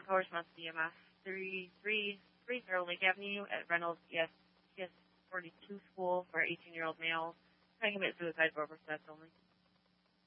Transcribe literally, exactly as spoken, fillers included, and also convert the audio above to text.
Powers Mountain E M S, three three three zero Lake Avenue at Reynolds E S forty-two School for eighteen-year-old male trying to commit suicide for over steps only.